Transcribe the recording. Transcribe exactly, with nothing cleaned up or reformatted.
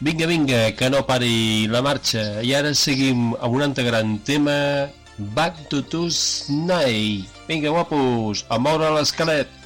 Vinga, vinga, que no pari la marxa. I ara seguim amb un altre gran tema, Back to Tuesday. Vinga, guapos, a moure l'esquelet.